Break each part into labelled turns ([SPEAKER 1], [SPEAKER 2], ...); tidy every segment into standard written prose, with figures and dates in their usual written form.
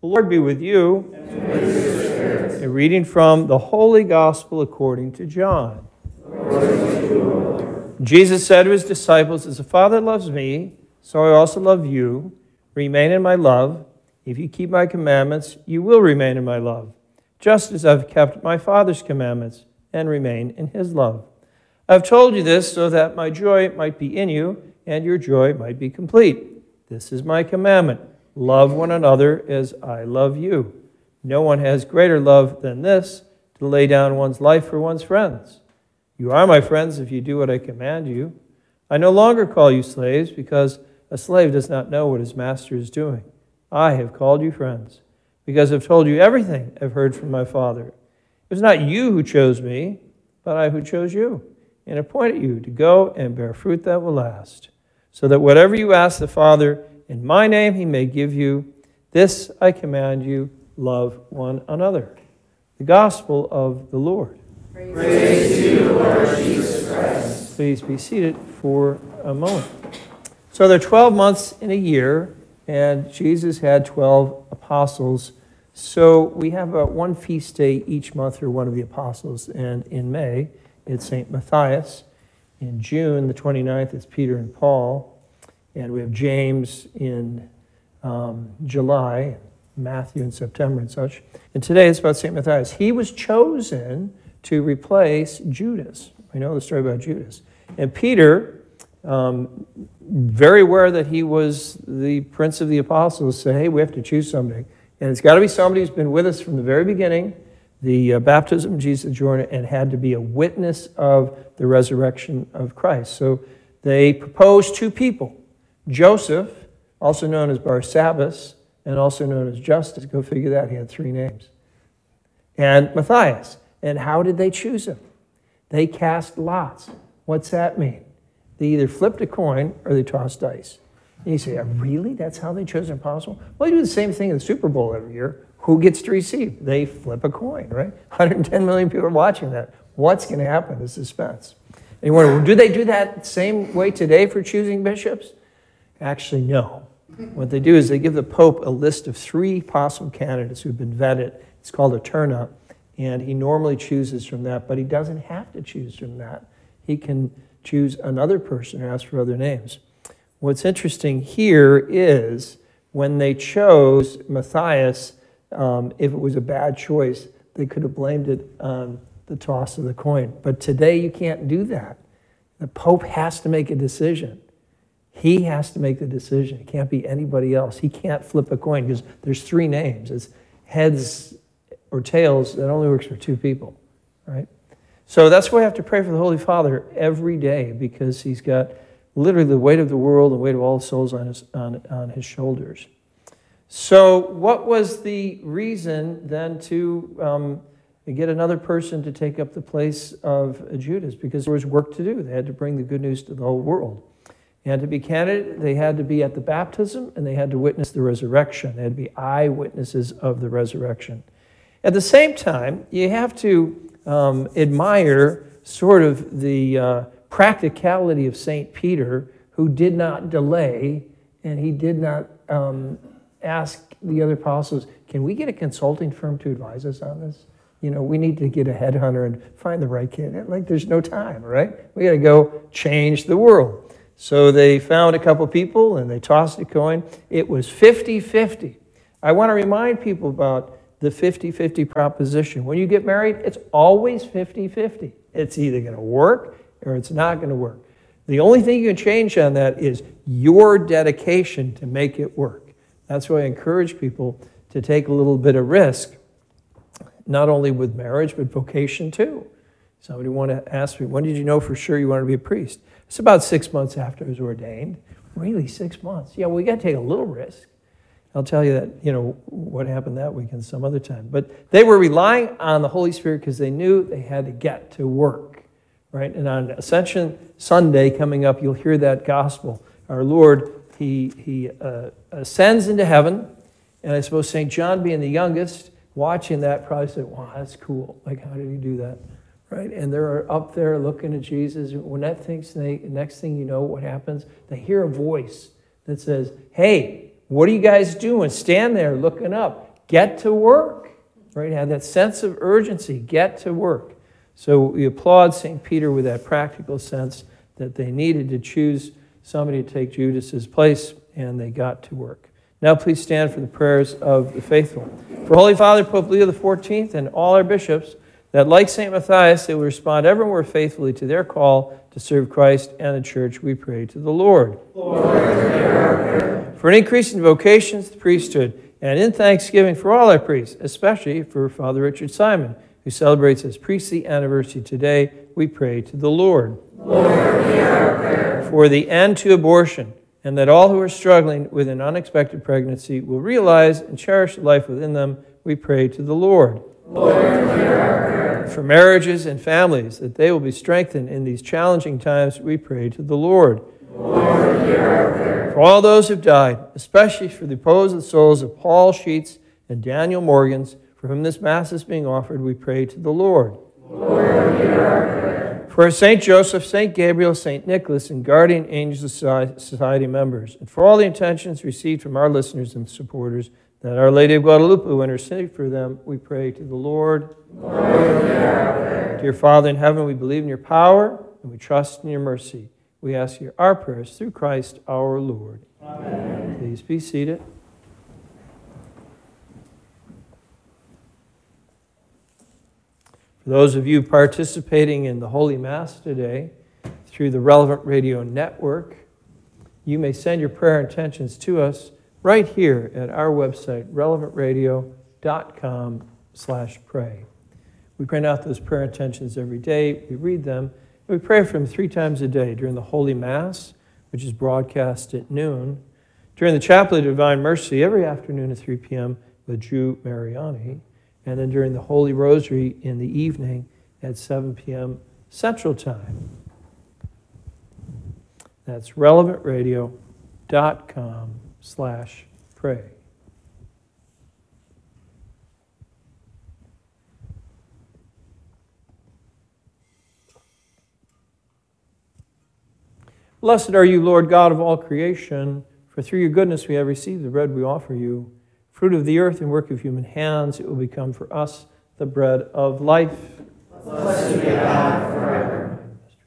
[SPEAKER 1] The Lord be with you.
[SPEAKER 2] And with your spirit.
[SPEAKER 1] A reading from the Holy Gospel according to John.
[SPEAKER 2] Glory to you, Lord.
[SPEAKER 1] Jesus said to his disciples, "As the Father loves me, so I also love you. Remain in my love. If you keep my commandments, you will remain in my love, just as I've kept my Father's commandments and remain in his love. I've told you this so that my joy might be in you and your joy might be complete. This is my commandment. Love one another as I love you. No one has greater love than this, to lay down one's life for one's friends. You are my friends if you do what I command you. I no longer call you slaves, because a slave does not know what his master is doing. I have called you friends, because I've told you everything I've heard from my Father. It was not you who chose me, but I who chose you, and appointed you to go and bear fruit that will last, so that whatever you ask the Father in my name he may give you. This I command you, love one another." The Gospel of the Lord.
[SPEAKER 2] Praise to you, Lord Jesus Christ.
[SPEAKER 1] Please be seated for a moment. So there are 12 months in a year, and Jesus had 12 apostles. So we have one feast day each month for one of the apostles, and in May, it's St. Matthias. In June, the 29th, it's Peter and Paul. And we have James in July, Matthew in September and such. And today it's about St. Matthias. He was chosen to replace Judas. We know the story about Judas. And Peter, very aware that he was the prince of the apostles, said, hey, we have to choose somebody. And it's got to be somebody who's been with us from the very beginning, the baptism of Jesus of Jordan, and had to be a witness of the resurrection of Christ. So they proposed two people. Joseph, also known as Barsabbas, and also known as Justus. Go figure that, he had three names. And Matthias. And how did they choose him? They cast lots. What's that mean? They either flipped a coin or they tossed dice. And you say, really? That's how they chose an apostle? Well, they do the same thing in the Super Bowl every year. Who gets to receive? They flip a coin, right? 110 million people are watching that. What's going to happen? The suspense. And you wonder, do they do that same way today for choosing bishops? Actually, no. What they do is they give the Pope a list of 3 possible candidates who've been vetted. It's called a turnout, and he normally chooses from that, but he doesn't have to choose from that. He can choose another person or ask for other names. What's interesting here is when they chose Matthias, if it was a bad choice, they could have blamed it on the toss of the coin. But today you can't do that. The Pope has to make a decision. He has to make the decision. It can't be anybody else. He can't flip a coin because there's 3 names. It's heads or tails. That only works for 2 people, right? So that's why I have to pray for the Holy Father every day, because he's got literally the weight of the world, the weight of all the souls on his shoulders. So what was the reason then to get another person to take up the place of Judas? Because there was work to do. They had to bring the good news to the whole world. And to be candidate, they had to be at the baptism and they had to witness the resurrection. They had to be eyewitnesses of the resurrection. At the same time, you have to admire sort of the practicality of St. Peter, who did not delay, and he did not ask the other apostles, can we get a consulting firm to advise us on this? You know, we need to get a headhunter and find the right candidate. Like, there's no time, right? We got to go change the world. So they found a couple people and they tossed a coin. It was 50-50. I want to remind people about the 50-50 proposition. When you get married, it's always 50-50. It's either going to work or it's not going to work. The only thing you can change on that is your dedication to make it work. That's why I encourage people to take a little bit of risk, not only with marriage, but vocation too. Somebody wanted to ask me, when did you know for sure you wanted to be a priest? It's about 6 months after I was ordained. Really, 6 months? Yeah, well, we got to take a little risk. I'll tell you that, what happened that weekend some other time. But they were relying on the Holy Spirit because they knew they had to get to work, right? And on Ascension Sunday coming up, you'll hear that gospel. Our Lord, he ascends into heaven, and I suppose St. John, being the youngest, watching that probably said, wow, that's cool. Like, how did he do that? Right? And they're up there looking at Jesus. When next thing you know, what happens? They hear a voice that says, hey, what are you guys doing? Stand there looking up. get to work, right? Have that sense of urgency, get to work. So we applaud St. Peter with that practical sense that they needed to choose somebody to take Judas's place, and they got to work. Now please stand for the prayers of the faithful. For Holy Father, Pope Leo XIV, and all our bishops, that like St. Matthias, they will respond ever more faithfully to their call to serve Christ and the Church, we pray to the Lord.
[SPEAKER 2] Lord, hear our prayer.
[SPEAKER 1] For an increase in vocations to the priesthood, and in thanksgiving for all our priests, especially for Father Richard Simon, who celebrates his priestly anniversary today, we pray to the Lord.
[SPEAKER 2] Lord, hear our prayer.
[SPEAKER 1] For the end to abortion, and that all who are struggling with an unexpected pregnancy will realize and cherish the life within them, we pray to the Lord.
[SPEAKER 2] Lord, hear our prayer.
[SPEAKER 1] For marriages and families, that they will be strengthened in these challenging times, we pray to the Lord.
[SPEAKER 2] Lord, hear our prayer.
[SPEAKER 1] For all those who have died, especially for the opposed souls of Paul Sheets and Daniel Morgans, for whom this Mass is being offered, we pray to the Lord.
[SPEAKER 2] Lord, hear our prayer.
[SPEAKER 1] For St. Joseph, St. Gabriel, St. Nicholas, and Guardian Angel Society members, and for all the intentions received from our listeners and supporters, that Our Lady of Guadalupe will intercede for them, we pray to the Lord.
[SPEAKER 2] Lord, hear our prayer.
[SPEAKER 1] Dear Father in heaven, we believe in your power, and we trust in your mercy. We ask you our prayers through Christ our Lord.
[SPEAKER 2] Amen.
[SPEAKER 1] Please be seated. For those of you participating in the Holy Mass today through the Relevant Radio Network, you may send your prayer intentions to us right here at our website, relevantradio.com/pray. We print out those prayer intentions every day. We read them. And we pray for them 3 times a day during the Holy Mass, which is broadcast at noon, during the Chaplet of Divine Mercy every afternoon at 3 p.m. with Drew Mariani, and then during the Holy Rosary in the evening at 7 p.m. Central Time. That's relevantradio.com/pray. Blessed are you, Lord God of all creation, for through your goodness we have received the bread we offer you. Fruit of the earth and work of human hands, it will become for us the bread of life.
[SPEAKER 2] Blessed be God forever.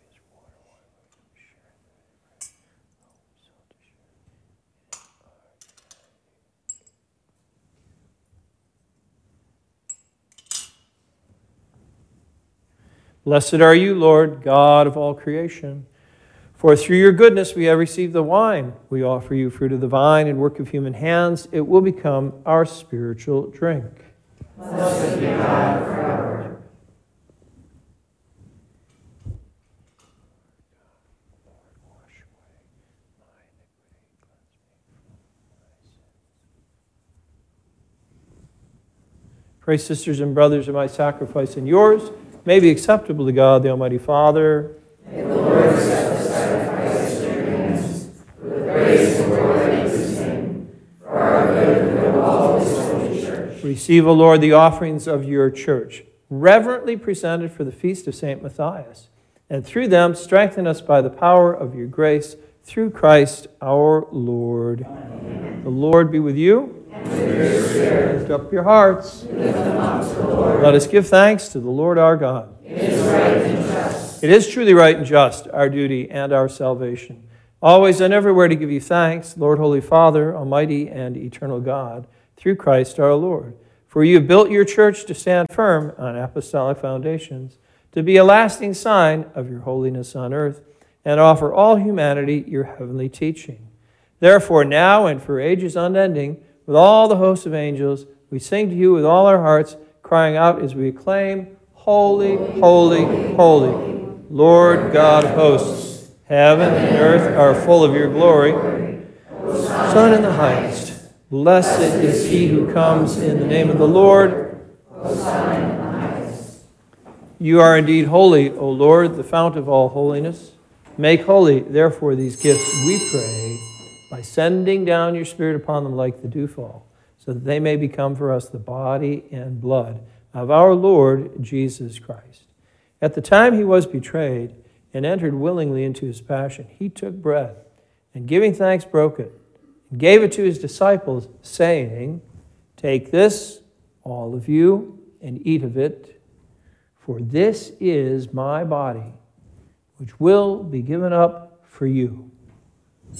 [SPEAKER 1] Blessed are you, Lord God of all creation. For through your goodness we have received the wine. We offer you fruit of the vine and work of human hands. It will become our spiritual drink.
[SPEAKER 2] Blessed be God forever.
[SPEAKER 1] Pray, sisters and brothers, that my sacrifice and yours may be acceptable to God, the Almighty Father.
[SPEAKER 2] May the Lord accept the sacrifice of your hands, for the praise and glory of his name, for our good and of all his holy church.
[SPEAKER 1] Receive, O Lord, the offerings of your church, reverently presented for the feast of St. Matthias, and through them strengthen us by the power of your grace, through Christ our Lord. Amen. The Lord be with you.
[SPEAKER 2] And with your spirit.
[SPEAKER 1] Lift up your hearts.
[SPEAKER 2] Lift them up to the Lord.
[SPEAKER 1] Let us give thanks to the Lord our God.
[SPEAKER 2] It is right and just.
[SPEAKER 1] It is truly right and just, our duty and our salvation, always and everywhere to give you thanks, Lord, Holy Father, Almighty and eternal God, through Christ our Lord. For you have built your church to stand firm on apostolic foundations, to be a lasting sign of your holiness on earth, and offer all humanity your heavenly teaching. Therefore, now and for ages unending, with all the hosts of angels, we sing to you with all our hearts, crying out as we acclaim, Holy, holy, holy, Lord God of hosts. Heaven and earth are full of your glory. Son in the highest. Blessed is he who comes in the name of the Lord. You are indeed holy, O Lord, the fount of all holiness. Make holy, therefore, these gifts, we pray, by sending down your Spirit upon them like the dewfall, so that they may become for us the body and blood of our Lord Jesus Christ. At the time he was betrayed and entered willingly into his passion, he took bread, and giving thanks broke it, and gave it to his disciples, saying, Take this, all of you, and eat of it, for this is my body, which will be given up for you."